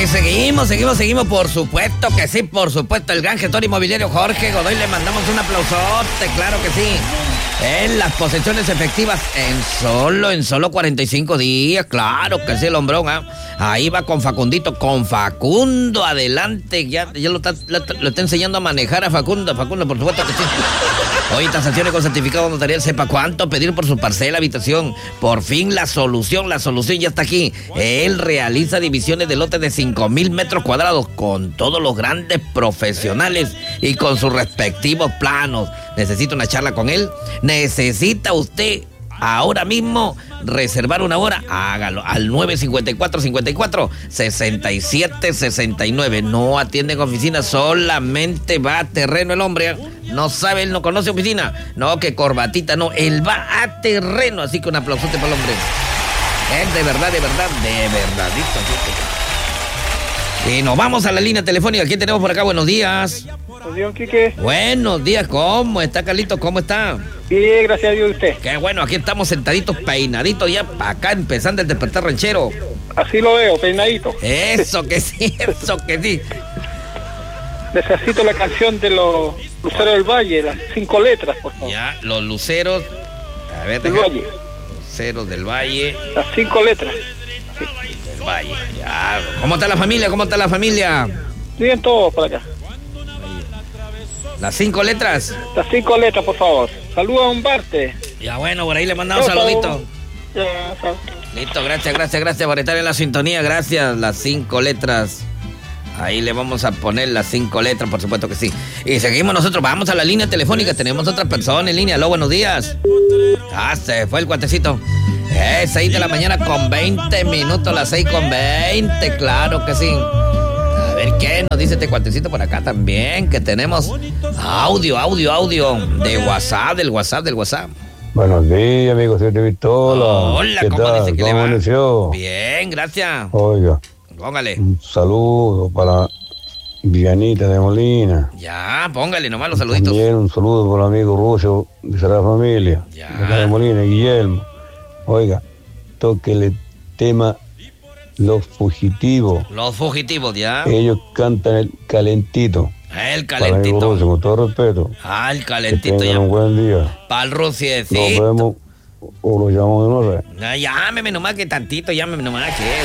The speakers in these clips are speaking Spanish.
Seguimos, por supuesto que sí, por supuesto. El gran gestor inmobiliario Jorge Godoy, le mandamos un aplausote, claro que sí. En las posesiones efectivas en solo 45 días, claro que sí, el hombrón, ¿eh? Ahí va con Facundito, con Facundo, adelante, ya lo está enseñando a manejar a Facundo, por supuesto que sí. Hoy tasaciones con certificado notarial, sepa cuánto pedir por su parcela, habitación. Por fin la solución ya está aquí. Él realiza divisiones de lotes de 5,000 metros cuadrados con todos los grandes profesionales y con sus respectivos planos. ¿Necesita una charla con él? ¿Necesita usted ahora mismo reservar una hora? Hágalo al 954-54-6769. No atiende en oficina, solamente va a terreno el hombre. No sabe, él no conoce oficina. No, que corbatita, no. Él va a terreno, así que un aplausote para el hombre. Es de verdadito. Y nos vamos a la línea telefónica. ¿Quién tenemos por acá? Buenos días. Buenos días, Quique. Buenos días, ¿cómo está, Carlitos? ¿Cómo está? Bien, gracias a Dios, usted. Qué bueno, aquí estamos sentaditos, peinaditos ya acá, empezando el despertar ranchero. Así lo veo, peinadito. Eso que sí. Necesito la canción de los Luceros del Valle, las 5 letras, por favor. Ya, los Luceros. A ver, del Valle. Luceros del Valle. Las 5 letras. Sí. Del Valle, ya. ¿Cómo está la familia? Bien todos por acá. Las 5 letras. Las 5 letras, por favor. Saludos a Humbarte. Ya, bueno, por ahí le mandamos un saludito. Ya, Listo, gracias por estar en la sintonía. Gracias, las 5 letras. Ahí le vamos a poner las 5 letras, por supuesto que sí. Y seguimos nosotros, vamos a la línea telefónica. Tenemos otra persona en línea. Aló, buenos días. Se fue el cuatecito. 6 de la mañana con 20 minutos, las 6 con 20, claro que sí. A ver qué nos dice este cuatecito por acá también, que tenemos audio de WhatsApp, del WhatsApp. Buenos días, amigos de Pistola. Hola, ¿qué ¿cómo tal? dice que ¿Cómo le va? amaneció? Bien, gracias. Oiga, Póngale. un saludo para Vianita de Molina. Ya, póngale nomás los saluditos. También un saludo para el amigo Rucio de Sagrada Familia. Ya. De acá de Molina, Guillermo. Oiga, tóquele tema Los Fugitivos. Los fugitivos, ya. Ellos cantan el calentito. El Para el amigo calentito. Rucio, con todo respeto. El Que calentito, tengan ya. un buen día. Pa'l Nos ruciecito. vemos o lo llamamos de una vez. No, llámeme nomás que tantito, llámeme nomás que...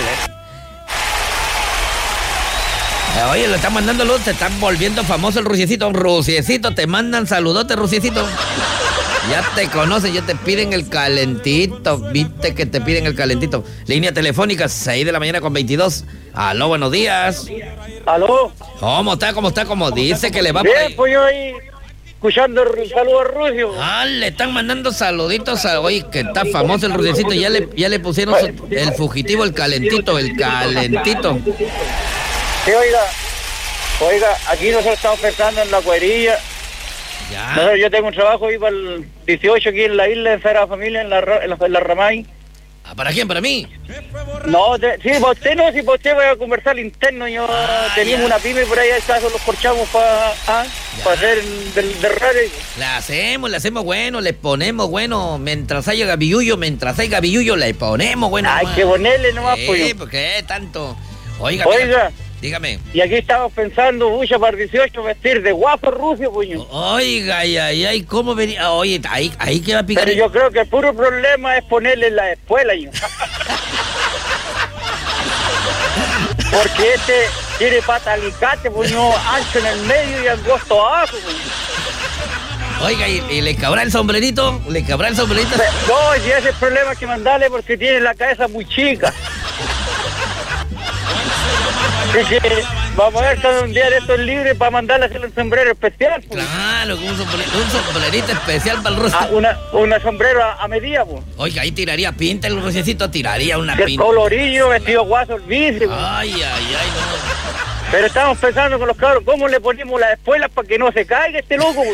Oye, lo están mandando luz, te están volviendo famoso el Ruciecito. Ruciecito, te mandan saludotes, Ruciecito. Ya te conocen, ya te piden el calentito. Viste que te piden el calentito. Línea telefónica, 6 de la mañana con 22. Aló, buenos días. ¿Aló? ¿Cómo está? Como dice que le va por Bien, ahí. pues yo ahí escuchando el saludo a Rucio. Le están mandando saluditos a... Oye, que está famoso el Ruciecito. Ya le pusieron el fugitivo, el calentito. Sí, oiga, aquí nosotros estamos pensando en la cuerilla. Ya. Yo tengo un trabajo ahí para el 18 aquí en la isla de Sagrada Familia, en la Ramay. ¿Para quién? ¿Para mí? No, sí, para usted no, si para usted voy a conversar al interno. Yo teníamos ya. una pyme por ahí, los corchamos para hacer del radio. Le hacemos bueno, le ponemos bueno, mientras haya gavilluyo, le ponemos bueno. Hay nomás. que ponerle nomás, pollo. Sí, porque tanto. Oiga. Dígame. Y aquí estamos pensando, bucha para el 18, vestir de guapo Rucio, puño. Oiga, ay, ¿cómo venía? Oye, ahí que va a picar. Pero yo creo que el puro problema es ponerle en la escuela, yo. Porque tiene pata alicate, puño, ancho en el medio y angosto abajo, puño. Oiga, ¿y le cabrá el sombrerito? No, si ese es el problema que mandarle porque tiene la cabeza muy chica. Así que vamos a ver cada un día de estos libres para mandarle a hacer un sombrero especial. Pues. Claro, un sombrerito especial para el Rucio. Una sombrero a medida, pues. Oiga, ahí tiraría pinta el Ruciecito, tiraría una El pinta. colorillo, vestido guaso, el bici. Ay, no. Pero estamos pensando con los cabros, ¿cómo le ponemos las espuelas para que no se caiga este loco, pues?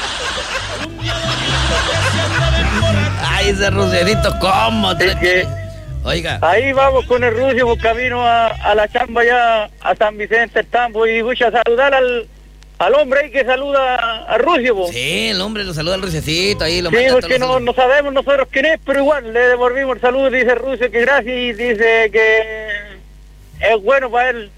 Ay, ese Ruciecito, ¿cómo? Oiga. Ahí vamos con el Rucio por camino a la chamba ya a San Vicente Estampo y escucha saludar al hombre ahí que saluda a Rucio, po. Sí, el hombre lo saluda al Ruciecito ahí. Sí, porque no sabemos nosotros quién es, pero igual le devolvimos el saludo, dice Rucio que gracias y dice que es bueno para él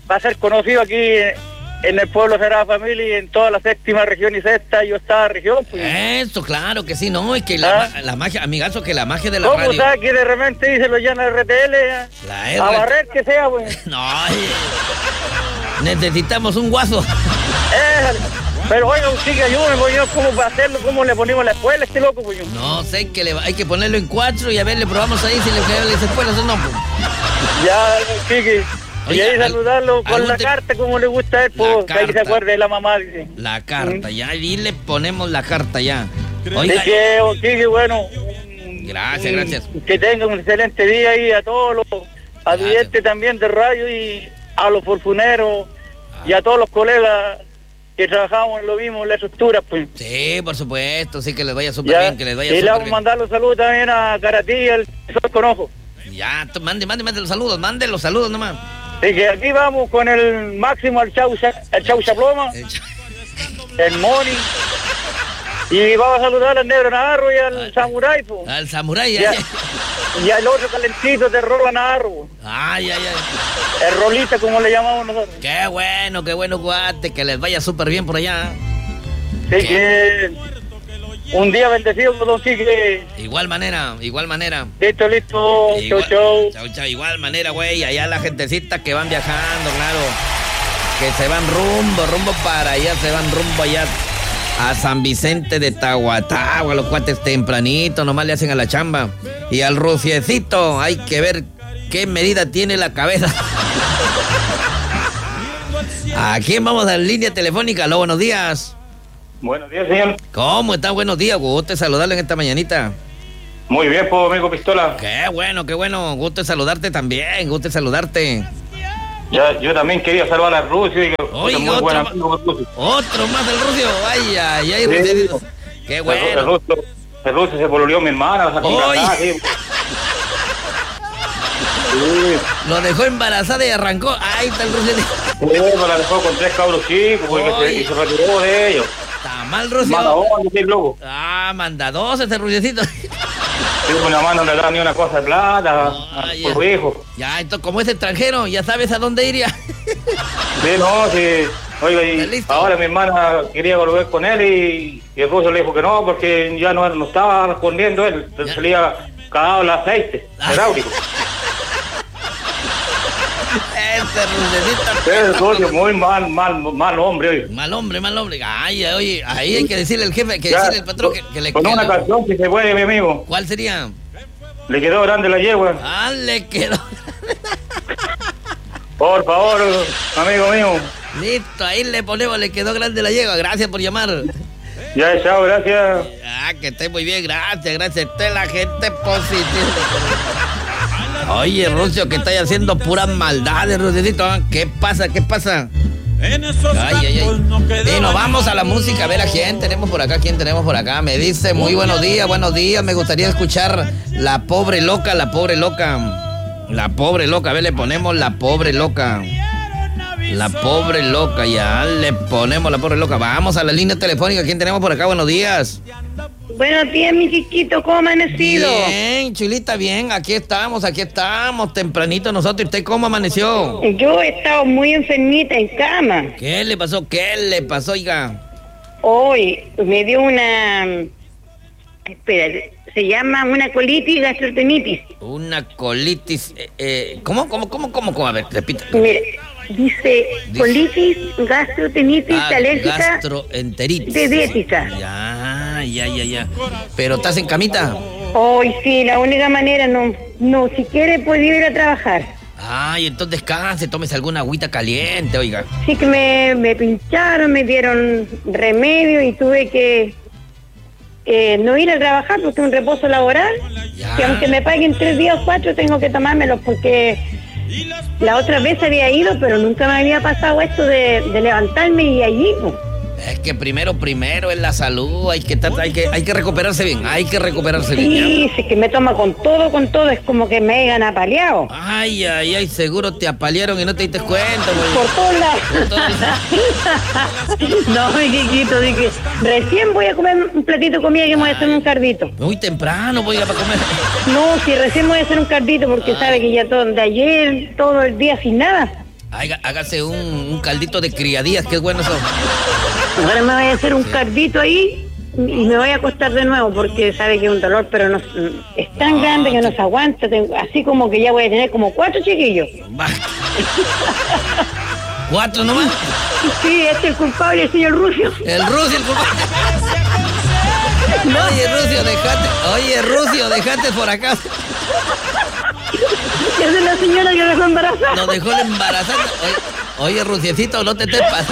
va a ser conocido aquí en el pueblo Sagrada Familia y en toda la séptima región y sexta y octava región. Pues. Eso, claro que sí, no, es que la magia, amigazo, que la magia de la ¿Cómo radio. sabe que de repente dice lo llana RTL? A barrer que sea, pues. No, necesitamos un guaso. Pero oiga, usted que ayúdeme, pues yo, ¿cómo va a hacerlo? ¿Cómo le ponemos la escuela a este loco, pues yo? No sé, que hay que ponerlo en 4 y a ver, le probamos ahí si le queda las escuelas o no, pues. Ya, Kiki. Y ahí saludarlo con la carta, como le gusta a él, pues, que ahí se acuerde de la mamá, dice. La carta, ya, y le ponemos la carta ya. Oiga. Kiki, bueno. Gracias. Que tengan un excelente día ahí a todos los advidentes también de radio y a los forfuneros y a todos los colegas que trabajamos en lo mismo, en la estructura, pues. Sí, por supuesto, sí, que les vaya súper bien, que les vaya súper bien. Y le vamos a mandar los saludos también a Karatí y al profesor Conojo. Ya, mande los saludos nomás. Sí, que aquí vamos con el máximo al Chaucha Ploma, el Moni, y vamos a saludar al Negro Navarro y al Samurai, pues. Al Samurai, y al otro calentito de Rola Navarro. Ay. El Rolita, como le llamamos nosotros. Qué bueno, guate, que les vaya súper bien por allá. Sí, que un día bendecido, don Quique. Igual manera. Listo. Chau. Chau, igual manera, güey. Allá la gentecita que van viajando, claro. Que se van rumbo para allá, a San Vicente de Tahuatahua, los cuates tempranito, nomás le hacen a la chamba. Y al Rufiecito, hay que ver qué medida tiene la cabeza. ¿A quién vamos a la línea telefónica? Aló, buenos días. Buenos días, señor. ¿Cómo está? Buenos días, gusto saludarle en esta mañanita. Muy bien, pues, amigo Pistola. Qué bueno, gusto saludarte también, Ya, yo también quería saludar a Rucio. Oiga, otro más del Rucio. Ay, sí. Rucio. Qué bueno. El Rucio se volvió mi hermana, Lo dejó embarazada y arrancó. Ahí está el Rucio. Sí, me la dejó con 3 cabros chicos y se retiró de ellos. Está mal, Rucio. Manda 2 ese Ruciecito. Una mano no le da ni una cosa de plata por su hijo. Ya, entonces, como es extranjero, ya sabes a dónde iría. Sí. Oiga, y ahora mi hermana quería volver con él y el Rucio le dijo que no, porque ya no estaba respondiendo él. Salía cagado el aceite hidráulico. Ese Rucio muy mal hombre hoy. Mal hombre. Ay, oye, ahí hay que decirle al jefe, decirle al patrón que le con una canción que se puede, mi amigo. ¿Cuál sería? Le quedó grande la yegua. Le quedó. Por favor, amigo mío. Listo, ahí le ponemos, le quedó grande la yegua. Gracias por llamar. Ya, chao, gracias. Que esté muy bien, gracias. Esta es la gente positiva. Oye, Rucio, que estáis haciendo puras maldades, Rucito. ¿Qué pasa? Ay. Y nos vamos a la música, a ver a quién tenemos por acá. Me dice, muy buenos días. Me gustaría escuchar La Pobre Loca. A ver, le ponemos La Pobre Loca. Ya le ponemos La Pobre Loca. Vamos a la línea telefónica. ¿Quién tenemos por acá? Buenos días. Buenos días, mi chiquito, ¿cómo ha amanecido? Bien, chulita, bien, aquí estamos, tempranito nosotros. ¿Y usted cómo amaneció? Yo he estado muy enfermita en cama. ¿Qué le pasó, oiga? Hoy me dio una... Espera, se llama una colitis gastroenteritis. Una colitis, ¿cómo? A ver, repita. Mire, dice colitis gastroenteritis alérgica. Gastroenteritis. Diabética. Ya. ¿Pero estás en camita? Hoy sí, la única manera, no, si quiere puede ir a trabajar. Y entonces descanse, tómese alguna agüita caliente, oiga. Sí que me pincharon, me dieron remedio y tuve que no ir a trabajar porque es un reposo laboral. Que aunque me paguen 3 días o 4 tengo que tomármelos porque la otra vez había ido, pero nunca me había pasado esto de levantarme y allí, pues. Es que primero es la salud, hay que recuperarse bien, Sí, sí, que me toma con todo, es como que me hayan apaleado. Ay, seguro te apalearon y no te diste cuenta, güey. Por todos lados. No, mi chiquito, dije, recién voy a comer un platito de comida que me voy a hacer un cardito. Muy temprano voy a ir para comer. No, si recién voy a hacer un cardito porque sabe que ya de ayer, todo el día sin nada. Hágase un caldito de criadillas, que es bueno eso. Ahora me voy a hacer un caldito ahí y me voy a acostar de nuevo porque sabe que es un dolor, pero no, es tan grande que no se aguanta. Así como que ya voy a tener como 4 chiquillos. 4 nomás. Sí, este es el culpable, el señor Rucio. El Rucio, el culpable. No. Oye, Rucio, dejate por acá. Esa es la señora que dejó embarazada. Lo dejó embarazada. Oye, Ruciecito, no te pasando.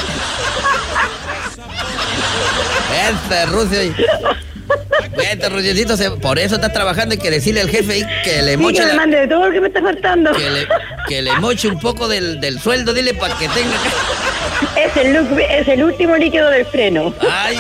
Rucio. Este Ruciecito, por eso estás trabajando. Hay que decirle al jefe ahí que le moche. Que me mande de todo lo que me está faltando. Que le moche un poco del sueldo, dile, para que tenga. Es el último líquido del freno. Ay.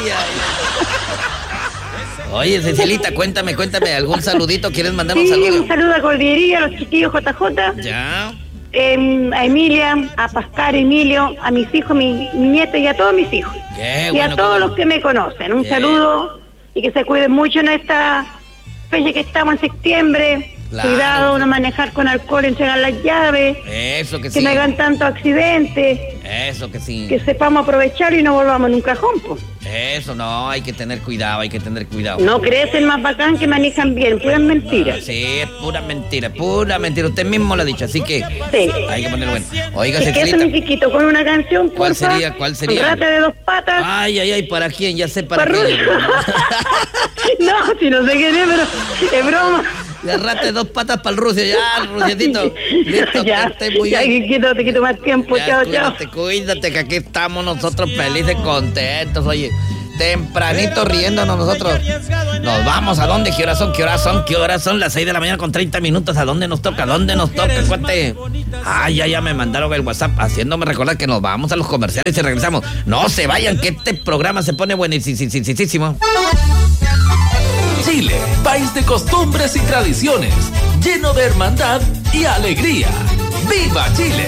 Oye, Cecilita, cuéntame, ¿algún saludito? ¿Quieres mandar un saludo? Un saludo a Cordillería, a los chiquillos JJ. Ya. A Emilia, a Pascal, Emilio, a mis hijos, mi nieta y a todos mis hijos. Y a todos los que me conocen. Un saludo y que se cuiden mucho en esta fecha que estamos en septiembre. Claro. Cuidado, no manejar con alcohol, entregar las llaves. Eso que sí. Que no hagan tantos accidentes. Eso que sí. Que sepamos aprovechar y no volvamos en un cajón, pues. Eso, no, hay que tener cuidado. No crees el más bacán que manejan bien, puras mentiras. Sí, es pura mentira. Usted mismo lo ha dicho, así que sí. Hay que ponerlo bueno. Oiga, Cecilita. ¿Qué es mi chiquito con una canción, ¿Cuál sería? Rata de 2 patas. Ay, ¿para quién? Ya sé para quién. No, si no sé quién es, pero es broma. La rata de 2 patas para el Rucio, ya, Ruciecito. Listo, ya, que esté muy bien. Te quito más tiempo, ya, chao. Cuídate, que aquí estamos nosotros felices, contentos, oye. Tempranito riéndonos nosotros. Nos vamos, ¿a dónde? ¿Qué horas son? Las 6 de la mañana con 30 minutos. ¿A dónde nos toca? Cuate. Ya me mandaron el WhatsApp haciéndome recordar que nos vamos a los comerciales y regresamos. No se vayan, que este programa se pone buenísimo. Chile, país de costumbres y tradiciones, lleno de hermandad y alegría. ¡Viva Chile!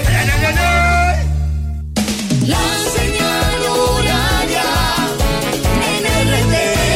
La señal horaria en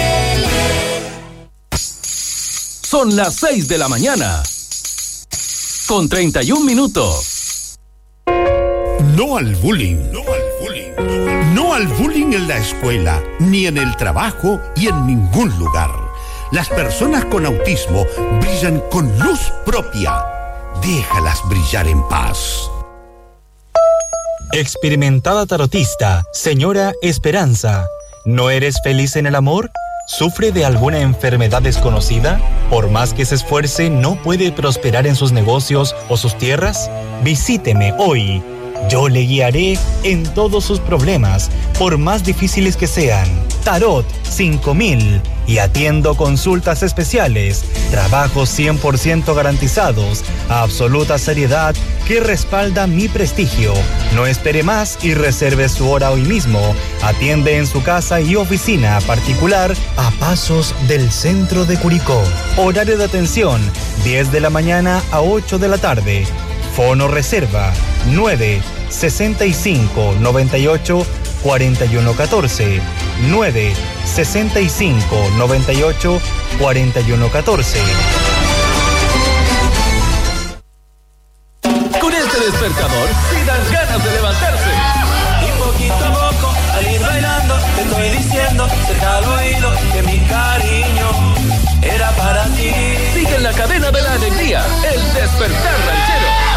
RTL. Son las 6 de la mañana, con 31 minutos. No al bullying. No al bullying en la escuela, ni en el trabajo y en ningún lugar. Las personas con autismo brillan con luz propia. Déjalas brillar en paz. Experimentada tarotista, señora Esperanza, ¿no eres feliz en el amor? ¿Sufre de alguna enfermedad desconocida? ¿Por más que se esfuerce, no puede prosperar en sus negocios o sus tierras? Visíteme hoy. Yo le guiaré en todos sus problemas, por más difíciles que sean. Tarot 5000 y atiendo consultas especiales, trabajos 100% garantizados, absoluta seriedad que respalda mi prestigio. No espere más y reserve su hora hoy mismo. Atiende en su casa y oficina particular a pasos del centro de Curicó. Horario de atención 10 de la mañana a 8 de la tarde. Fono reserva 965 98 4114 965 98 4114. Con este despertador, sí dan ganas de levantarse. Y poquito a poco, al ir bailando, te estoy diciendo, cerca al oído, que mi cariño era para ti. Sigue en la cadena de la alegría, el despertar ranchero.